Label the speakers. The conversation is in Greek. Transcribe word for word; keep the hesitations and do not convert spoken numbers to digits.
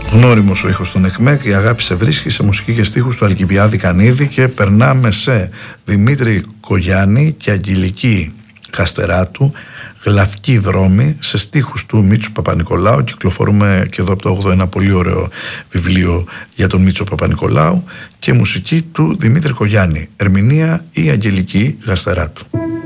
Speaker 1: Γνώριμος ο ήχος του ΕΚΜΕΚ, η αγάπη σε βρίσκει, σε μουσική και στίχους του Αλκιβιάδη Κανίδη, και περνάμε σε Δημήτρη Κογιάννη και Αγγελική Καστεράτου, Γλαυκή δρόμη, σε στίχους του Μίτσου Παπανικολάου. Κυκλοφορούμε και εδώ από το όγδοο ένα πολύ ωραίο βιβλίο για τον Μίτσο Παπανικολάου, και μουσική του Δημήτρη Κογιάννη. Ερμηνεία η Αγγελική Καστεράτου.